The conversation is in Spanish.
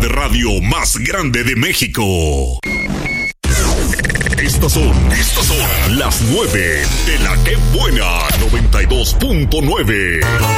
de radio más grande de México. Estos son las 9 de la Que Buena 92.9.